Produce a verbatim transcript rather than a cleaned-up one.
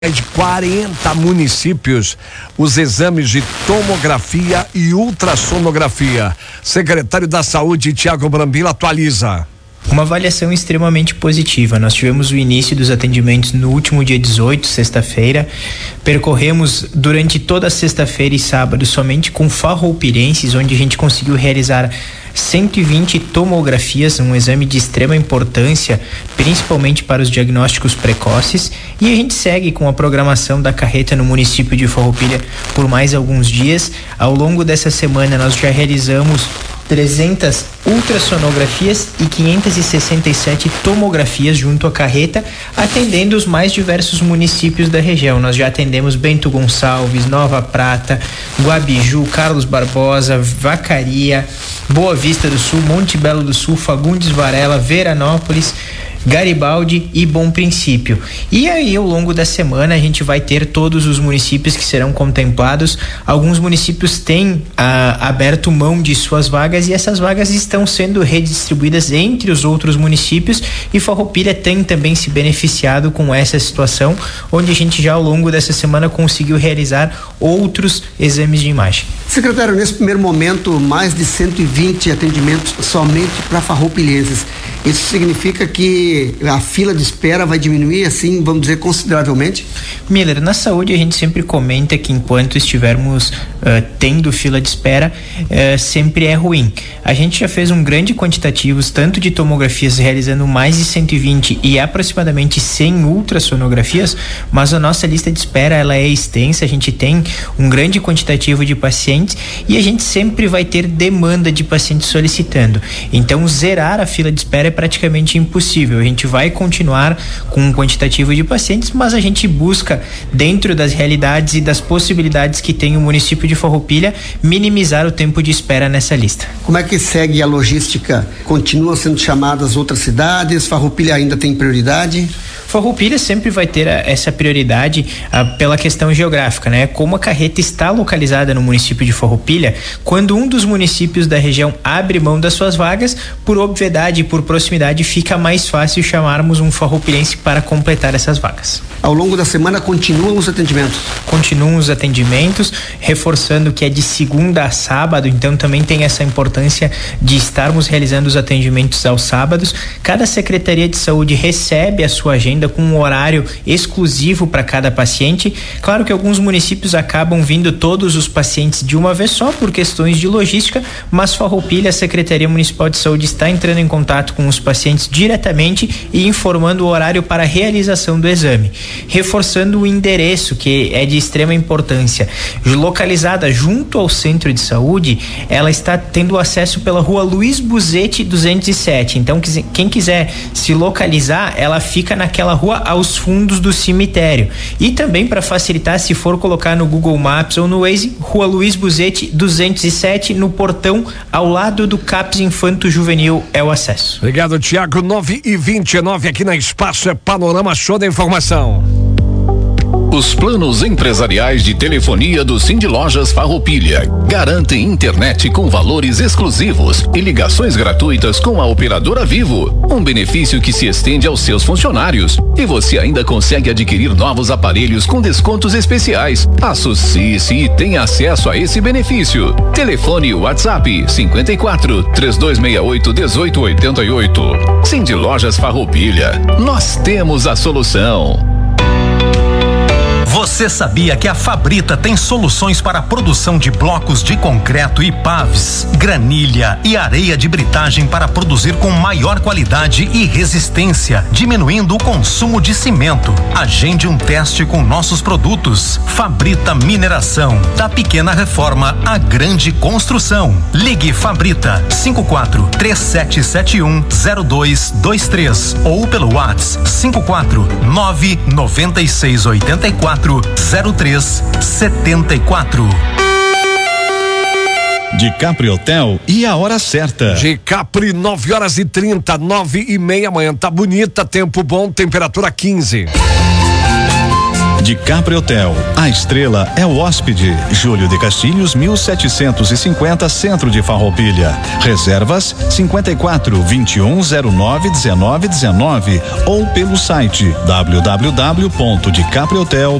de quarenta municípios os exames de tomografia e ultrassonografia. Secretário da Saúde, Tiago Brambila, atualiza. Uma avaliação extremamente positiva. Nós tivemos o início dos atendimentos no último dia dezoito, sexta-feira. Percorremos durante toda a sexta-feira e sábado somente com farroupirenses, onde a gente conseguiu realizar cento e vinte tomografias, um exame de extrema importância, principalmente para os diagnósticos precoces, e a gente segue com a programação da carreta no município de Farroupilha por mais alguns dias. Ao longo dessa semana nós já realizamos trezentas ultrassonografias e quinhentas e sessenta e sete tomografias junto à carreta, atendendo os mais diversos municípios da região. Nós já atendemos Bento Gonçalves, Nova Prata, Guabiju, Carlos Barbosa, Vacaria, Boa Vista do Sul, Monte Belo do Sul, Fagundes Varela, Veranópolis, Garibaldi e Bom Princípio. E aí, ao longo da semana, a gente vai ter todos os municípios que serão contemplados. Alguns municípios têm ah, aberto mão de suas vagas e essas vagas estão sendo redistribuídas entre os outros municípios, e Farroupilha tem também se beneficiado com essa situação, onde a gente já ao longo dessa semana conseguiu realizar outros exames de imagem. Secretário, nesse primeiro momento, mais de cento e vinte atendimentos somente para farroupilhenses. Isso significa que a fila de espera vai diminuir, assim, vamos dizer, consideravelmente? Miller, na saúde a gente sempre comenta que enquanto estivermos uh, tendo fila de espera, uh, sempre é ruim. A gente já fez um grande quantitativo, tanto de tomografias, realizando mais de cento e vinte e aproximadamente cem ultrassonografias, mas a nossa lista de espera ela é extensa, a gente tem um grande quantitativo de pacientes e a gente sempre vai ter demanda de pacientes solicitando. Então, zerar a fila de espera é praticamente impossível. A gente vai continuar com um quantitativo de pacientes, mas a gente busca, dentro das realidades e das possibilidades que tem o município de Farroupilha, minimizar o tempo de espera nessa lista. Como é que segue a logística? Continuam sendo chamadas outras cidades? Farroupilha ainda tem prioridade? Farroupilha sempre vai ter a, essa prioridade a, pela questão geográfica, né? Como a carreta está localizada no município de Farroupilha, quando um dos municípios da região abre mão das suas vagas, por obviedade e por proximidade, fica mais fácil chamarmos um farroupilhense para completar essas vagas. Ao longo da semana continuam os atendimentos? Continuam os atendimentos, reforçando que é de segunda a sábado, então também tem essa importância de estarmos realizando os atendimentos aos sábados. Cada Secretaria de Saúde recebe a sua agenda com um horário exclusivo para cada paciente. Claro que alguns municípios acabam vindo todos os pacientes de uma vez só por questões de logística, mas Farroupilha, a Secretaria Municipal de Saúde está entrando em contato com os pacientes diretamente e informando o horário para a realização do exame. Reforçando o endereço, que é de extrema importância. Localizada junto ao centro de saúde, ela está tendo acesso pela rua Luiz Buzetti duzentos e sete. Então, quem quiser se localizar, ela fica naquela rua aos fundos do cemitério. E também, para facilitar, se for colocar no Google Maps ou no Waze, rua Luiz Buzetti duzentos e sete, no portão ao lado do CAPS Infanto Juvenil é o acesso. Obrigado, Tiago. nove e vinte e nove aqui na Espaço é Panorama Show da Informação. Os planos empresariais de telefonia do Cindy Lojas Farroupilha garantem internet com valores exclusivos e ligações gratuitas com a operadora Vivo, um benefício que se estende aos seus funcionários, e você ainda consegue adquirir novos aparelhos com descontos especiais. Associe-se e tenha acesso a esse benefício. Telefone WhatsApp cinquenta e quatro, três dois seis oito, dezoito oitenta e oito. Cindy Lojas Farroupilha, nós temos a solução. Você sabia que a Fabrita tem soluções para a produção de blocos de concreto e pavs, granilha e areia de britagem para produzir com maior qualidade e resistência, diminuindo o consumo de cimento? Agende um teste com nossos produtos. Fabrita Mineração, da pequena reforma à grande construção. Ligue Fabrita cinco quatro, três sete sete um, zero dois dois três ou pelo WhatsApp cinco quatro nove nove seis oito quatro zero três setenta e quatro. De Capri Hotel e a hora certa. De Capri, nove horas e trinta, nove e meia, amanhã tá bonita, tempo bom, temperatura quinze. De Capri Hotel, a estrela é o hóspede. Júlio de Castilhos, mil setecentos e cinquenta, Centro de Farroupilha. Reservas cinquenta e quatro, vinte e um, zero nove, dezenove, dezenove ou pelo site w w w ponto de capri hotel